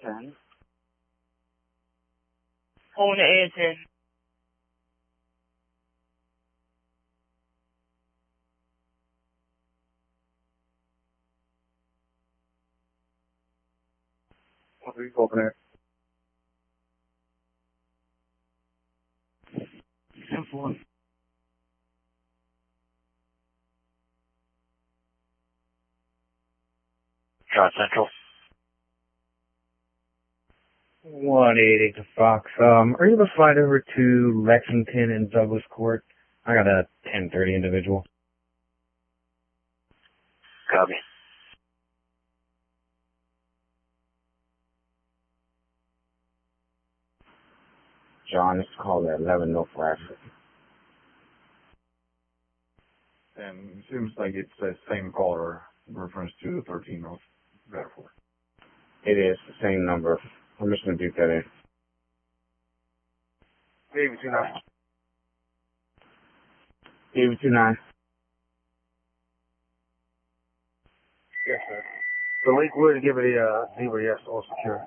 10. On the air 10. What are you open there? 10-4. John Central. 188 to Fox. Are you able to slide over to Lexington and Douglas Court? I got a 1030 individual. Copy. John, it's called at 11 North Bradford. And it seems like it's the same caller reference to 13 North Bradford. It is the same number. I'm just going to do that in. David 29. David 29. Yes, sir. The Lakewood, give it a zebra, yes, all secure.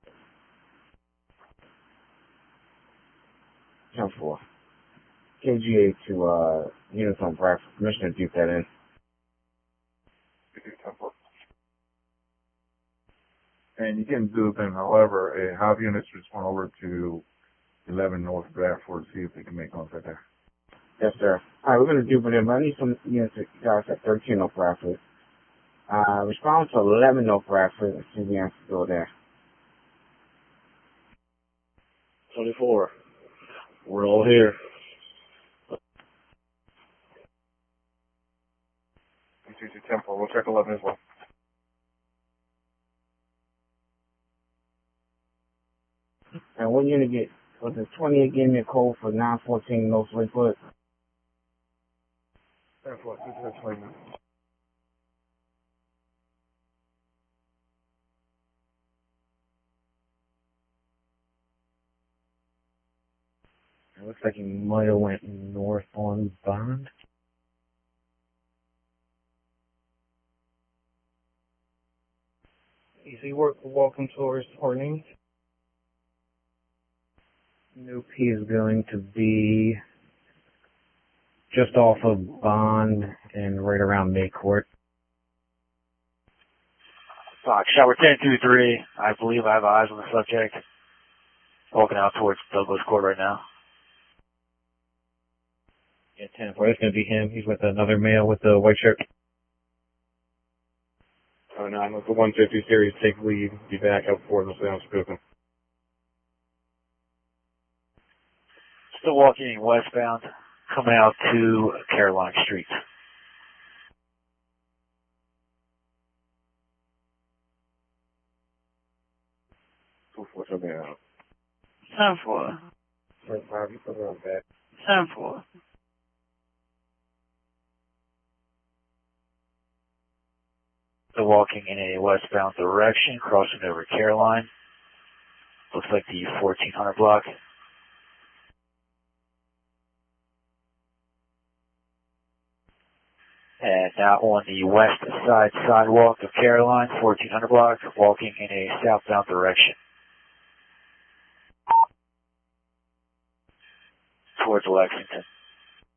10-4. KGA to units on Bradford. Permission to dupe that in. 10-4. And you can dupe him, however, have units respond over to 11 North Bradford to see if they can make contact there. Yes, sir. Alright, we're going to dupe it in, but I need some units guys at 13 North Bradford. Respond to 11 North Bradford and see if we have to go there. 24. We're all here. Temple. We'll check 11 as well. And what unit get? Was it 28 gave me a code for 914 North Lakewood? 10-4. 20 minutes. It looks like he might have went north on Bond. Easy work walking towards Orleans. Nope, he is going to be just off of Bond and right around May Court. Fox, shower 10-3. I believe I have eyes on the subject. Walking out towards Douglas Court right now. Yeah, 10-4. That's going to be him. He's with another male with the white shirt. 9 with the 150 series, take lead, be back up for the sound spoken. Still walking westbound, coming out to Caroline Street. Two four something out. 10-4. 25, you put it on back. 10-4. Still walking in a westbound direction, crossing over Caroline. Looks like the 1400 block. And now on the west side sidewalk of Caroline, 1400 block, walking in a southbound direction. Towards Lexington.